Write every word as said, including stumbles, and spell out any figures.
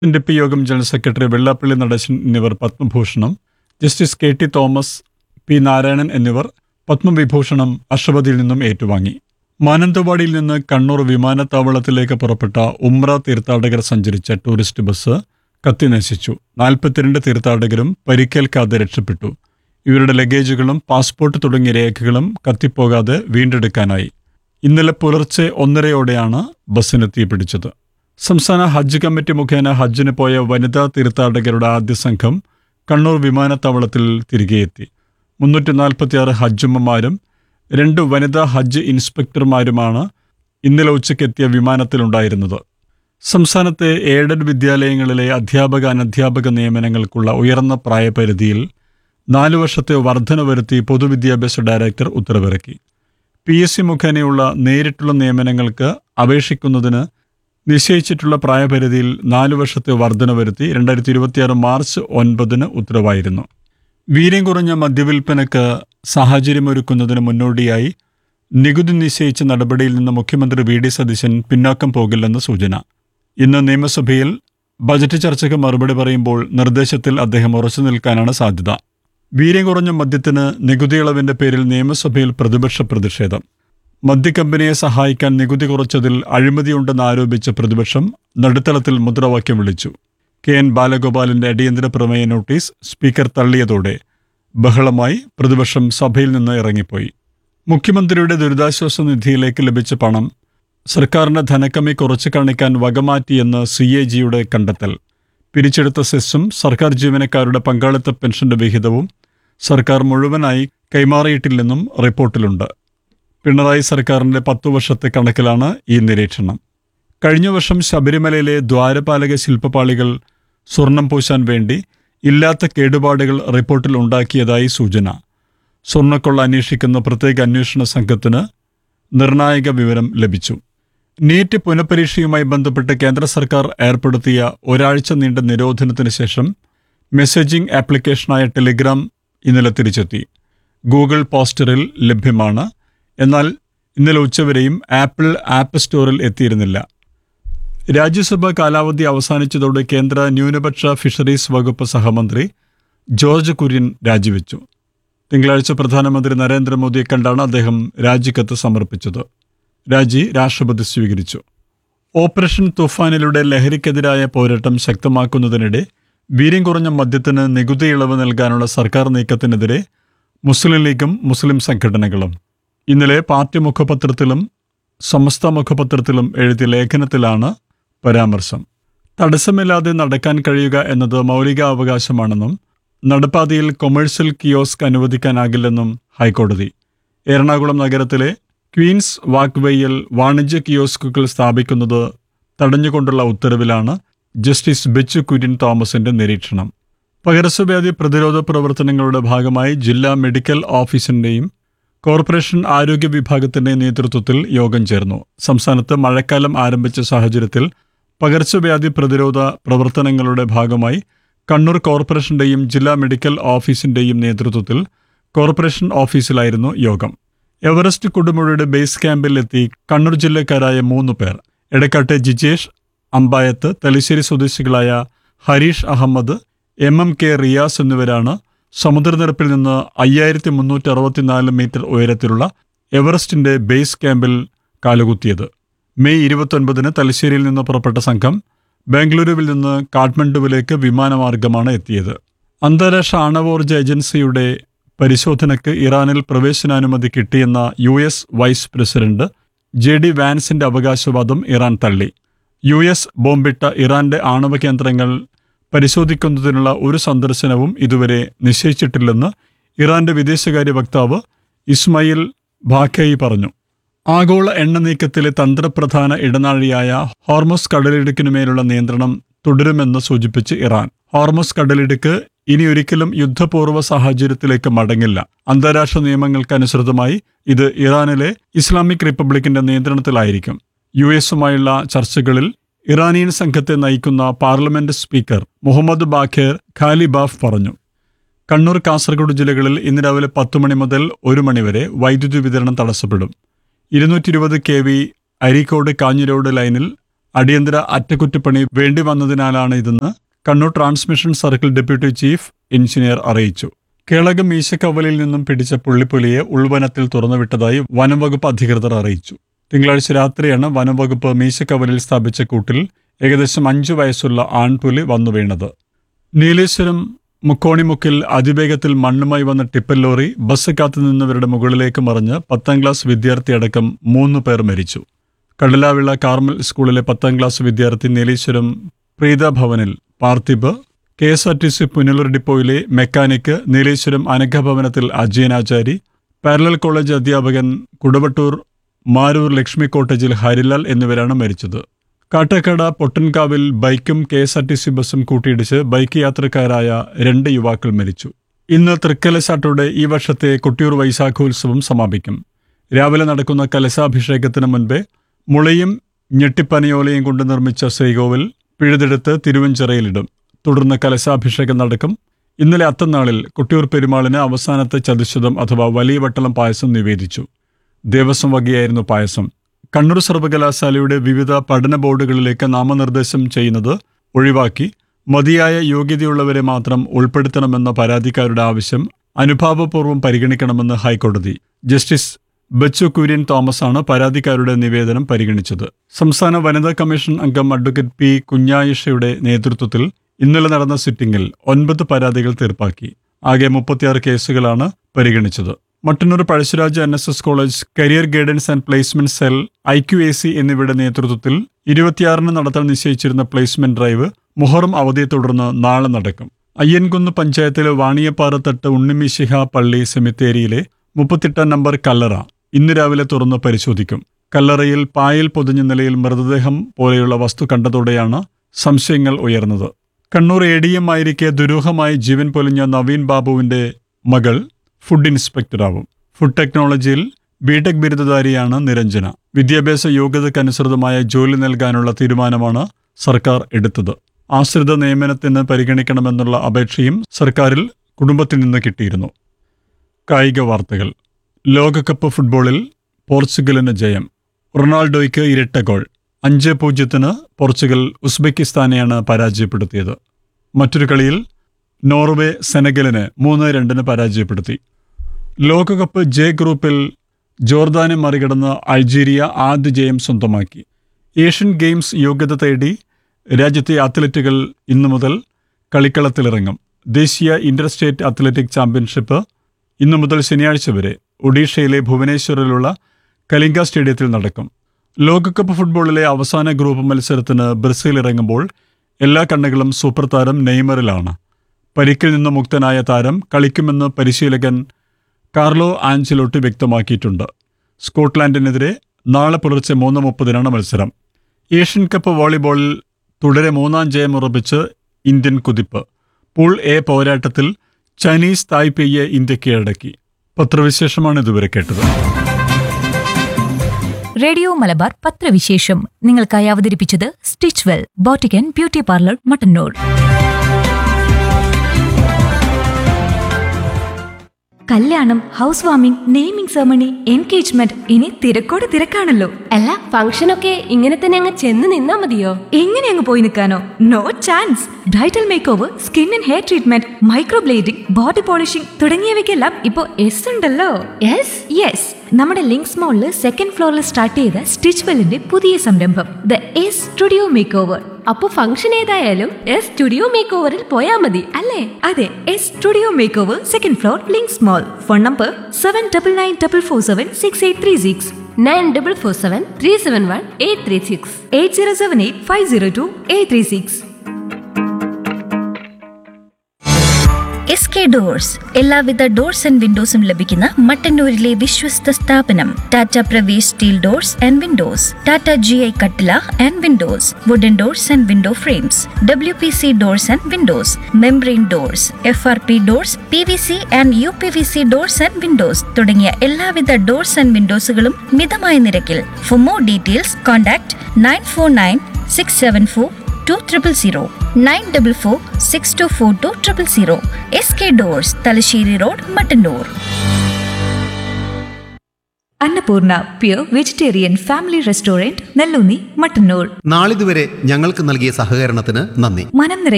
N D P യോഗം general secretary Vellappally Natesan എന്നിവർ പത്മഭൂഷണം, justice K T Thomas, P Narayanan എന്നിവർ പത്മവിഭൂഷണം രാഷ്ട്രപതിയിൽ നിന്നും ഏറ്റുവാങ്ങി. മാനന്തവാടിയിൽ നിന്ന് കണ്ണൂർ വിമാനത്താവളത്തിലേക്ക് പുറപ്പെട്ട ഉംറ തീർത്ഥാടകർ സഞ്ചരിച്ച ടൂറിസ്റ്റ് ബസ് കത്തിനശിച്ചു. നാൽപ്പത്തിരണ്ട് തീർത്ഥാടകരും പരിക്കേൽക്കാതെ രക്ഷപ്പെട്ടു. ഇവരുടെ ലഗേജുകളും പാസ്പോർട്ട് തുടങ്ങിയ രേഖകളും കത്തിപ്പോകാതെ വീണ്ടെടുക്കാനായി. ഇന്നലെ പുലർച്ചെ ഒന്നരയോടെയാണ് ബസ്സിന് തീപിടിച്ചത്. സംസ്ഥാന ഹജ്ജ് കമ്മിറ്റി മുഖേന ഹജ്ജിന് പോയ വനിതാ തീർത്ഥാടകരുടെ ആദ്യ സംഘം കണ്ണൂർ വിമാനത്താവളത്തിൽ തിരികെയെത്തി. മുന്നൂറ്റി നാൽപ്പത്തിയാറ് ഹജ്ജുമ്മമാരും രണ്ട് വനിതാ ഹജ്ജ് ഇൻസ്പെക്ടർമാരുമാണ് ഇന്നലെ ഉച്ചയ്ക്കെത്തിയ വിമാനത്തിലുണ്ടായിരുന്നത്. സംസ്ഥാനത്തെ എയ്ഡഡ് വിദ്യാലയങ്ങളിലെ അധ്യാപക അനധ്യാപക നിയമനങ്ങൾക്കുള്ള ഉയർന്ന പ്രായപരിധിയിൽ നാലു വർഷത്തെ വർധന വരുത്തി പൊതുവിദ്യാഭ്യാസ ഡയറക്ടർ ഉത്തരവിറക്കി. പി എസ് സി മുഖേനയുള്ള നേരിട്ടുള്ള നിയമനങ്ങൾക്ക് അപേക്ഷിക്കുന്നതിന് നിശ്ചയിച്ചിട്ടുള്ള പ്രായപരിധിയിൽ നാലു വർഷത്തെ വർധന വരുത്തി രണ്ടായിരത്തി ഇരുപത്തിയാറ് മാർച്ച് ഒൻപതിന് ഉത്തരവായിരുന്നു. വീര്യം കുറഞ്ഞ മദ്യവിൽപ്പനക്ക് സാഹചര്യമൊരുക്കുന്നതിന് മുന്നോടിയായി നികുതി നിശ്ചയിച്ച നടപടിയിൽ നിന്ന് മുഖ്യമന്ത്രി വി ഡി സതീശൻ പിന്നാക്കം പോകില്ലെന്ന് സൂചന. ഇന്ന് നിയമസഭയിൽ ബജറ്റ് ചർച്ചയ്ക്ക് മറുപടി പറയുമ്പോൾ നിർദ്ദേശത്തിൽ അദ്ദേഹം ഉറച്ചു നിൽക്കാനാണ് സാധ്യത. വീര്യം കുറഞ്ഞ മദ്യത്തിന് നികുതി ഇളവിന്റെ പേരിൽ നിയമസഭയിൽ പ്രതിപക്ഷ പ്രതിഷേധം. മദ്യക്കമ്പനിയെ സഹായിക്കാൻ നികുതി കുറച്ചതിൽ അഴിമതിയുണ്ടെന്ന് ആരോപിച്ച പ്രതിപക്ഷം നടുത്തളത്തിൽ മുദ്രാവാക്യം വിളിച്ചു. കെ എൻ ബാലഗോപാലിന്റെ അടിയന്തര പ്രമേയ നോട്ടീസ് സ്പീക്കർ തള്ളിയതോടെ ബഹളമായി പ്രതിപക്ഷം സഭയിൽ നിന്ന് ഇറങ്ങിപ്പോയി. മുഖ്യമന്ത്രിയുടെ ദുരിതാശ്വാസ നിധിയിലേക്ക് ലഭിച്ച പണം സർക്കാരിന്റെ ധനക്കമ്മി കുറച്ചു കാണിക്കാൻ വകമാറ്റിയെന്ന് സി എ ജിയുടെ കണ്ടെത്തൽ. പിരിച്ചെടുത്ത സെസ്സും സർക്കാർ ജീവനക്കാരുടെ പങ്കാളിത്ത പെൻഷന്റെ വിഹിതവും സർക്കാർ മുഴുവനായി കൈമാറിയിട്ടില്ലെന്നും റിപ്പോർട്ടിലുണ്ട്. പിണറായി സർക്കാരിന്റെ പത്തു വർഷത്തെ കണക്കിലാണ് ഈ നിരീക്ഷണം. കഴിഞ്ഞ വർഷം ശബരിമലയിലെ ദ്വാരപാലക ശില്പപാളികൾ സ്വർണം പൂശാൻ വേണ്ടി ഇല്ലാത്ത കേടുപാടുകൾ റിപ്പോർട്ടിൽ ഉണ്ടാക്കിയതായി സൂചന. സ്വർണ്ണക്കൊള്ള അന്വേഷിക്കുന്ന പ്രത്യേക അന്വേഷണ സംഘത്തിന് നിർണായക വിവരം ലഭിച്ചു. നീറ്റ് പുനഃപരീക്ഷയുമായി ബന്ധപ്പെട്ട് കേന്ദ്ര സർക്കാർ ഏർപ്പെടുത്തിയ ഒരാഴ്ച നീണ്ട നിരോധനത്തിന് ശേഷം മെസ്സേജിംഗ് ആപ്ലിക്കേഷനായ ടെലിഗ്രാം ഇന്നലെ തിരിച്ചെത്തി. ഗൂഗിൾ പോസ്റ്ററിൽ ലഭ്യമാണ്. എന്നാൽ ഇന്നലെ ഉച്ചവരെയും ആപ്പിൾ ആപ്പ് സ്റ്റോറിൽ എത്തിയിരുന്നില്ല. രാജ്യസഭ കാലാവധി അവസാനിച്ചതോടെ കേന്ദ്ര ന്യൂനപക്ഷ ഫിഷറീസ് വകുപ്പ് സഹമന്ത്രി ജോർജ് കുര്യൻ രാജിവെച്ചു. തിങ്കളാഴ്ച പ്രധാനമന്ത്രി നരേന്ദ്രമോദിയെ കണ്ടാണ് അദ്ദേഹം രാജിക്കത്ത് സമർപ്പിച്ചത്. രാജി രാഷ്ട്രപതി സ്വീകരിച്ചു. ഓപ്പറേഷൻ തുഫാനിലൂടെ ലഹരിക്കെതിരായ പോരാട്ടം ശക്തമാക്കുന്നതിനിടെ വീര്യം കുറഞ്ഞ മദ്യത്തിന് നികുതി ഇളവ് നൽകാനുള്ള സർക്കാർ നീക്കത്തിനെതിരെ മുസ്ലിം ലീഗും മുസ്ലിം സംഘടനകളും ഇന്നലെ പാർട്ടി മുഖപത്രത്തിലും സമസ്ത മുഖപത്രത്തിലും എഴുതിയ ലേഖനത്തിലാണ് പരാമർശം. തടസ്സമില്ലാതെ നടക്കാൻ കഴിയുക എന്നത് മൗലികാവകാശമാണെന്നും നടപ്പാതയിൽ കൊമേഴ്സ്യൽ കിയോസ്ക് അനുവദിക്കാനാകില്ലെന്നും ഹൈക്കോടതി. എറണാകുളം നഗരത്തിലെ ക്വീൻസ് വാക്ക്വേയിൽ വാണിജ്യ കിയോസ്കുകൾ സ്ഥാപിക്കുന്നത് തടഞ്ഞുകൊണ്ടുള്ള ഉത്തരവിലാണ് ജസ്റ്റിസ് ബെച്ചു കുര്യൻ തോമസിന്റെ നിരീക്ഷണം. പകർച്ചവ്യാധി പ്രതിരോധ പ്രവർത്തനങ്ങളുടെ ഭാഗമായി ജില്ലാ മെഡിക്കൽ ഓഫീസിന്റെയും കോർപ്പറേഷൻ ആരോഗ്യ വിഭാഗത്തിന്റെ നേതൃത്വത്തിൽ യോഗം ചേർന്നു. സംസ്ഥാനത്ത് മഴക്കാലം ആരംഭിച്ച സാഹചര്യത്തിൽ പകർച്ചവ്യാധി പ്രതിരോധ പ്രവർത്തനങ്ങളുടെ ഭാഗമായി കണ്ണൂർ കോർപ്പറേഷന്റെയും ജില്ലാ മെഡിക്കൽ ഓഫീസിന്റെയും നേതൃത്വത്തിൽ കോർപ്പറേഷൻ ഓഫീസിലായിരുന്നു യോഗം. എവറസ്റ്റ് കൊടുമുടിയുടെ ബേസ് ക്യാമ്പിലെത്തി കണ്ണൂർ ജില്ലക്കാരായ മൂന്ന് പേർ, എടക്കാട്ടെ ജിജേഷ്, അമ്പായത്ത്, തലശ്ശേരി സ്വദേശികളായ Harish Ahmed, M M K Riyas എന്നിവരാണ് സമുദ്രനിരപ്പിൽ നിന്ന് അയ്യായിരത്തി മുന്നൂറ്റി അറുപത്തിനാല് മീറ്റർ ഉയരത്തിലുള്ള എവറസ്റ്റിന്റെ ബേസ് ക്യാമ്പിൽ കാലുകുത്തിയത്. മെയ് ഇരുപത്തൊൻപതിന് തലശ്ശേരിയിൽ നിന്ന് പുറപ്പെട്ട സംഘം ബാംഗ്ലൂരുവിൽ നിന്ന് കാഠ്മണ്ഡുവിലേക്ക് വിമാനമാർഗമാണ് എത്തിയത്. അന്താരാഷ്ട്ര ആണവോർജ ഏജൻസിയുടെ പരിശോധനയ്ക്ക് ഇറാനിൽ പ്രവേശനാനുമതി കിട്ടിയെന്ന U S vice president J D വാൻസിന്റെ അവകാശവാദം ഇറാൻ തള്ളി. യു എസ് ബോംബിട്ട ഇറാന്റെ ആണവ കേന്ദ്രങ്ങൾ പരിശോധിക്കുന്നതിനുള്ള ഒരു സന്ദർശനവും ഇതുവരെ നിശ്ചയിച്ചിട്ടില്ലെന്ന് ഇറാന്റെ വിദേശകാര്യ വക്താവ് ഇസ്മായിൽ ബാഖേയി പറഞ്ഞു. ആഗോള എണ്ണ നീക്കത്തിലെ തന്ത്രപ്രധാന ഇടനാഴിയായ ഹോർമസ് കടലിടുക്കിനുമേലുള്ള നിയന്ത്രണം തുടരുമെന്ന് സൂചിപ്പിച്ച് ഇറാൻ, ഹോർമസ് കടലിടുക്ക് ഇനിയൊരിക്കലും യുദ്ധപൂർവ്വ സാഹചര്യത്തിലേക്ക് മടങ്ങില്ല. അന്താരാഷ്ട്ര നിയമങ്ങൾക്കനുസൃതമായി ഇത് ഇറാനിലെ ഇസ്ലാമിക് റിപ്പബ്ലിക്കിന്റെ നിയന്ത്രണത്തിലായിരിക്കും. യു എസുമായുള്ള ചർച്ചകളിൽ ഇറാനിയൻ സംഘത്തെ നയിക്കുന്ന parliament speaker Mohammad Bagher Ghalibaf പറഞ്ഞു. കണ്ണൂർ, കാസർഗോഡ് ജില്ലകളിൽ ഇന്ന് രാവിലെ പത്തു മണി മുതൽ ഒരു മണിവരെ വൈദ്യുതി വിതരണം തടസ്സപ്പെടും. ഇരുന്നൂറ്റി ഇരുപത് കെ വി അരീക്കോട് കാഞ്ഞിരോട് ലൈനിൽ അടിയന്തര അറ്റകുറ്റപ്പണി വേണ്ടി വന്നതിനാലാണ് ഇതെന്ന് Kannur transmission circle deputy chief engineer അറിയിച്ചു. കേളകം മീശക്കവലിൽ നിന്നും പിടിച്ച പുള്ളിപ്പുലിയെ ഉൾവനത്തിൽ തുറന്നുവിട്ടതായി വനംവകുപ്പ് അധികൃതർ അറിയിച്ചു. തിങ്കളാഴ്ച രാത്രിയാണ് വനംവകുപ്പ് മീശക്കവലിൽ സ്ഥാപിച്ച കൂട്ടിൽ ഏകദേശം അഞ്ചു വയസ്സുള്ള ആൺപുലി വന്നു വീണത്. നീലേശ്വരം മുക്കോണിമുക്കിൽ അതിവേഗത്തിൽ മണ്ണുമായി വന്ന ടിപ്പർ ലോറി ബസ് കാത്തുനിന്നവരുടെ മുകളിലേക്ക് മറിഞ്ഞ് പത്താം ക്ലാസ് വിദ്യാർത്ഥിയടക്കം മൂന്ന് പേർ മരിച്ചു. കടലാവിള കാർമൽ സ്കൂളിലെ പത്താം ക്ലാസ് വിദ്യാർത്ഥി Nileshwaram പ്രീതഭവനിൽ Parthib, K S R T C Punalur ഡിപ്പോയിലെ mechanic Nileshwaram അനഘഭവനത്തിൽ അജയനാചാരി, parallel college അധ്യാപകൻ കുടവട്ടൂർ മാരൂർ ലക്ഷ്മി കോട്ടേജിൽ ഹരിലാൽ എന്നിവരാണ് മരിച്ചത്. കാട്ടക്കട പൊട്ടൻകാവിൽ ബൈക്കും K S R T C ബസും കൂട്ടിയിടിച്ച് ബൈക്ക് യാത്രക്കാരായ രണ്ട് യുവാക്കൾ മരിച്ചു. ഇന്ന് തൃക്കലശാട്ടോടെ ഈ വർഷത്തെ കൊട്ടിയൂർ വൈശാഖോത്സവം സമാപിക്കും. രാവിലെ നടക്കുന്ന കലശാഭിഷേകത്തിന് മുൻപേ മുളയും ഞെട്ടിപ്പനയോലയും കൊണ്ട് നിർമ്മിച്ച ശ്രീകോവിൽ പിഴുതെടുത്ത് തിരുവഞ്ചിറയിലിടും. തുടർന്ന് കലശാഭിഷേകം നടക്കും. ഇന്നലെ അത്തനാളിൽ കൊട്ടിയൂർ പെരുമാളിന് അവസാനത്തെ ചതുശ്ശതം അഥവാ വലിയ വട്ടളം പായസം നിവേദിച്ചു. ദേവസ്വം വകയായിരുന്നു പായസം. കണ്ണൂർ സർവകലാശാലയുടെ വിവിധ പഠന ബോർഡുകളിലേക്ക് നാമനിർദ്ദേശം ചെയ്യുന്നത് ഒഴിവാക്കി മതിയായ യോഗ്യതയുള്ളവരെ മാത്രം ഉൾപ്പെടുത്തണമെന്ന പരാതിക്കാരുടെ ആവശ്യം അനുഭാവപൂർവ്വം പരിഗണിക്കണമെന്ന് ഹൈക്കോടതി. ജസ്റ്റിസ് ബച്ചു കുര്യൻ തോമസാണ് പരാതിക്കാരുടെ നിവേദനം പരിഗണിച്ചത്. സംസ്ഥാന വനിതാ കമ്മീഷൻ അംഗം അഡ്വക്കേറ്റ് പി കുഞ്ഞായിഷയുടെ നേതൃത്വത്തിൽ ഇന്നലെ നടന്ന സിറ്റിംഗിൽ ഒൻപത് പരാതികൾ തീർപ്പാക്കി. ആകെ മുപ്പത്തിയാറ് കേസുകളാണ് പരിഗണിച്ചത്. Mattannur Pazhassiraja N S S college career guidance and placement cell I Q A C എന്നിവയുടെ നേതൃത്വത്തിൽ ഇരുപത്തിയാറിന് നടത്താൻ നിശ്ചയിച്ചിരുന്ന പ്ലേസ്മെന്റ് ഡ്രൈവ് മുഹറം അവധിയെ തുടർന്ന് നാളെ നടക്കും. അയ്യൻകുന്ന് പഞ്ചായത്തിലെ വാണിയപ്പാറത്തട്ട് ഉണ്ണിമിശിഹ പള്ളി സെമിത്തേരിയിലെ മുപ്പത്തെട്ടാം നമ്പർ കല്ലറ ഇന്ന് രാവിലെ തുറന്ന് പരിശോധിക്കും. കല്ലറയിൽ പായൽ പൊതിഞ്ഞ നിലയിൽ മൃതദേഹം പോലെയുള്ള വസ്തു കണ്ടതോടെയാണ് സംശയങ്ങൾ ഉയർന്നത്. കണ്ണൂർ എ ഡി എം ആയിരിക്കെ ദുരൂഹമായി ജീവൻ പൊലിഞ്ഞ നവീൻ ബാബുവിന്റെ മകൾ ഫുഡ് ഇൻസ്പെക്ടറാവും. ഫുഡ് ടെക്നോളജിയിൽ ബിടെക് ബിരുദധാരിയാണ് നിരഞ്ജന. വിദ്യാഭ്യാസ യോഗ്യതക്കനുസൃതമായ ജോലി നൽകാനുള്ള തീരുമാനമാണ് സർക്കാർ എടുത്തത്. ആശ്രിത നിയമനത്തിന് പരിഗണിക്കണമെന്നുള്ള അപേക്ഷയും സർക്കാരിൽ കുടുംബത്തിൽ നിന്ന് കിട്ടിയിരുന്നു. കായിക വാർത്തകൾ. ലോകകപ്പ് ഫുട്ബോളിൽ പോർച്ചുഗലിന് ജയം. റൊണാൾഡോയ്ക്ക് ഇരട്ട ഗോൾ. അഞ്ച് പൂജ്യത്തിന് പോർച്ചുഗൽ ഉസ്ബെക്കിസ്ഥാനെയാണ് പരാജയപ്പെടുത്തിയത്. മറ്റൊരു കളിയിൽ നോർവേ സെനഗലിനെ മൂന്ന് രണ്ടിന് പരാജയപ്പെടുത്തി. ലോകകപ്പ് ജെ ഗ്രൂപ്പിൽ ജോർദാനെ മറികടന്ന് അൾജീരിയ ആദ്യ ജയം സ്വന്തമാക്കി. ഏഷ്യൻ ഗെയിംസ് യോഗ്യത തേടി രാജ്യത്തെ അത്ലറ്റുകൾ ഇന്നു മുതൽ കളിക്കളത്തിലിറങ്ങും. ദേശീയ ഇന്റർ സ്റ്റേറ്റ് അത്ലറ്റിക് ചാമ്പ്യൻഷിപ്പ് ഇന്നു മുതൽ ശനിയാഴ്ച വരെ ഒഡീഷയിലെ ഭുവനേശ്വറിലുള്ള കലിംഗ സ്റ്റേഡിയത്തിൽ നടക്കും. ലോകകപ്പ് ഫുട്ബോളിലെ അവസാന ഗ്രൂപ്പ് മത്സരത്തിന് ബ്രസീൽ ഇറങ്ങുമ്പോൾ എല്ലാ കണ്ണുകളും സൂപ്പർ താരം നെയ്മറിലാണ്. പരിക്കിൽ നിന്ന് മുക്തനായ താരം കളിക്കുമെന്ന് പരിശീലകൻ കാർലോ ആഞ്ചലോട്ടി വ്യക്തമാക്കിയിട്ടുണ്ട്. സ്കോട്ട്ലാൻഡിനെതിരെ നാളെ പുലർച്ചെ മൂന്ന് മുപ്പതിനാണ് മത്സരം. ഏഷ്യൻ കപ്പ് വോളിബോളിൽ തുടരെ മൂന്നാം ജയം ഉറപ്പിച്ച് ഇന്ത്യൻ കുതിപ്പ്. പൂൾ എ പോരാട്ടത്തിൽ ചൈനീസ് തായ്പേയെ ഇന്ത്യ കീഴടക്കി. പത്രവിശേഷമാണ് ഇതുവരെ കേട്ടത്. റേഡിയോ മലബാർ പത്രവിശേഷം നിങ്ങൾക്കായി അവതരിപ്പിച്ചത് stitch well boutique and beauty parlour Mattannur. കല്യാണം, house warming, naming ceremony, engagement, ഇനി തിരക്കോട് തിരക്കാണല്ലോ. അല്ല, ഫംഗ്ഷനൊക്കെ ഇങ്ങനെ തന്നെ അങ്ങ് ചെന്ന് നിന്നാ മതിയോ? എങ്ങനെ അങ്ങ് പോയി നിൽക്കാനോ? No chance. Bridal make over, skin and hair treatment, microblading, body polishing തുടങ്ങിയവയ്ക്കെല്ലാം ഇപ്പോ എസ് ഉണ്ടല്ലോ. യെസ് യെസ് നമ്മുടെ ലിങ്ക്സ് മോളില് സെക്കൻഡ് ഫ്ലോറിൽ സ്റ്റാർട്ട് ചെയ്ത സ്റ്റിച്ച് വെല്ലിന്റെ പുതിയ സംരംഭം the S studio make over. അപ്പൊ ഫംഗ്ഷൻ ഏതായാലും എസ് സ്റ്റുഡിയോ മേക്ക് ഓവറിൽ പോയാ മതി അല്ലേ? അതെ, S studio make over, second floor, links mall. Phone number seven double nine double four seven six eight three six nine double four seven three seven one eight three six eight zero seven eight five zero to eight three six. S K doors എല്ലാവിധ doors and വിൻഡോസും ലഭിക്കുന്ന മട്ടന്നൂരിലെ വിശ്വസ്ത സ്ഥാപനം Tata Pravesh steel doors and Windows, Tata G I കട്ടില and Windows, wooden doors and window frames, W P C doors and Windows, membrane doors, F R P doors, P V C and you P V C doors and Windows തുടങ്ങിയ എല്ലാവിധ doors and വിൻഡോസുകളും മിതമായ നിരക്കിൽ. For more details contact nine four nine six seven four two triple zero nine double four six to four two triple zero. S K doors, Thalassery road, Mattannur. Annapurna pure vegetarian family restaurant Nelloonni Mattannur. നാളിതുവരെ ഞങ്ങൾക്ക് നൽകിയ സഹകരണത്തിന് നന്ദി. മനം നിറയെ